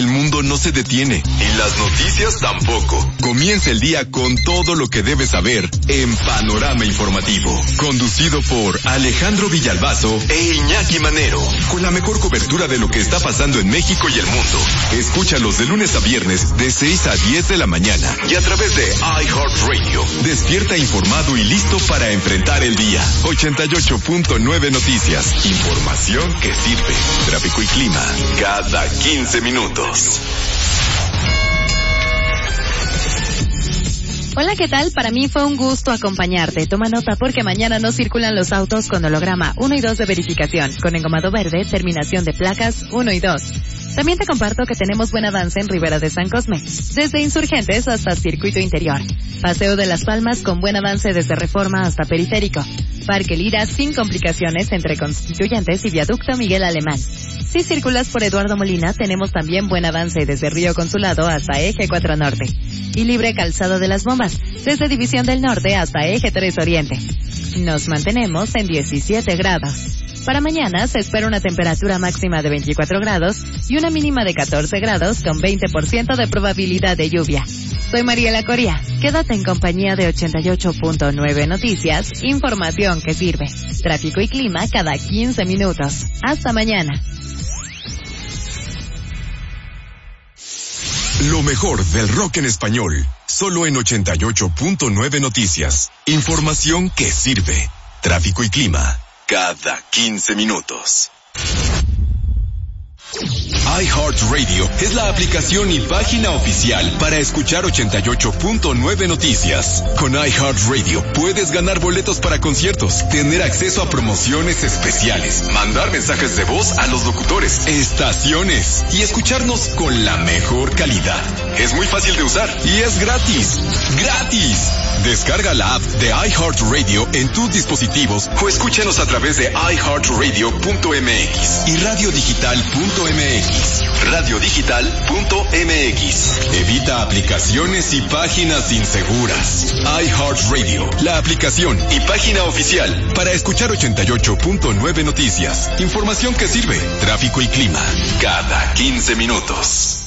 El mundo no se detiene y las noticias tampoco. Comienza el día con todo lo que debes saber en Panorama Informativo. Conducido por Alejandro Villalbazo e Iñaki Manero. Con la mejor cobertura de lo que está pasando en México y el mundo. Escúchalos de lunes a viernes de 6 a 10 de la mañana. Y a través de iHeartRadio. Despierta informado y listo para enfrentar el día. 88.9 Noticias. Información que sirve. Tráfico y clima. Cada 15 minutos. Hola, ¿qué tal? Para mí fue un gusto acompañarte. Toma nota porque mañana no circulan los autos con holograma 1 y 2 de verificación, con engomado verde, terminación de placas 1 y 2. También te comparto que tenemos buen avance en Ribera de San Cosme, desde Insurgentes hasta Circuito Interior. Paseo de las Palmas con buen avance desde Reforma hasta Periférico. Parque Lira sin complicaciones entre Constituyentes y Viaducto Miguel Alemán. Si circulas por Eduardo Molina, tenemos también buen avance desde Río Consulado hasta Eje 4 Norte. Y libre calzado de las Bombas, desde División del Norte hasta Eje 3 Oriente. Nos mantenemos en 17 grados. Para mañana se espera una temperatura máxima de 24 grados y una mínima de 14 grados con 20% de probabilidad de lluvia. Soy Mariela Coria. Quédate en compañía de 88.9 Noticias, información que sirve. Tráfico y clima cada 15 minutos. Hasta mañana. Lo mejor del rock en español, solo en 88.9 Noticias. Información que sirve. Tráfico y clima, cada 15 minutos. iHeartRadio es la aplicación y página oficial para escuchar 88.9 Noticias. Con iHeartRadio puedes ganar boletos para conciertos, tener acceso a promociones especiales, mandar mensajes de voz a los locutores, estaciones y escucharnos con la mejor calidad. Es muy fácil de usar y es gratis. ¡Gratis! Descarga la app de iHeartRadio en tus dispositivos o escúchanos a través de iHeartRadio.mx y radiodigital.mx. Radiodigital.mx. Evita aplicaciones y páginas inseguras. iHeartRadio, la aplicación y página oficial para escuchar 88.9 Noticias. Información que sirve. Tráfico y clima, cada 15 minutos.